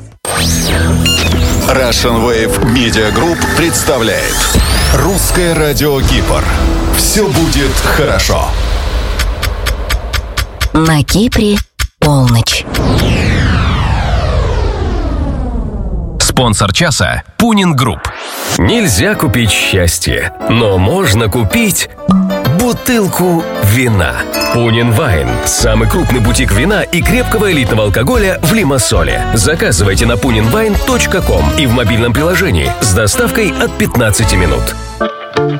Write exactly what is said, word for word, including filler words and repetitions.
Russian Wave Media Group представляет Русское радио Кипр. Все будет хорошо. На Кипре полночь. Спонсор часа – Пунин Групп. Нельзя купить счастье, но можно купить бутылку вина. Пунин Вайн – самый крупный бутик вина и крепкого элитного алкоголя в Лимассоле. Заказывайте на пунин вайн точка ком и в мобильном приложении с доставкой от пятнадцати минут.